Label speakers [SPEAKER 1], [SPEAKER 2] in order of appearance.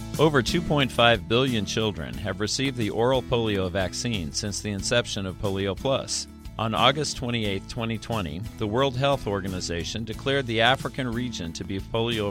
[SPEAKER 1] Over 2.5 billion children have received the oral polio vaccine since the inception of Polio Plus. On August 28, 2020, the World Health Organization declared the African region to be polio